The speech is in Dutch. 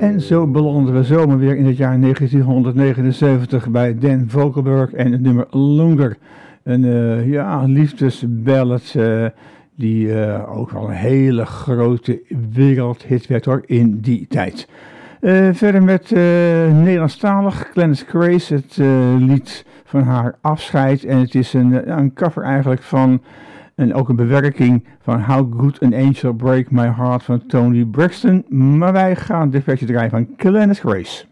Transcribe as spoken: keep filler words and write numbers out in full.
En zo belanden we zomaar weer in het jaar negentienhonderdnegenenzeventig bij Dan Vogelberg en het nummer Longer. Een uh, ja, liefdesballad uh, die uh, ook wel een hele grote wereldhit werd hoor, in die tijd. Uh, verder met uh, Nederlandstalig, Glennis Grace, het uh, lied van haar afscheid. En het is een, een cover eigenlijk van, en ook een bewerking van How Good an Angel Break My Heart van Tony Braxton. Maar wij gaan de versie draaien van Glennis Grace.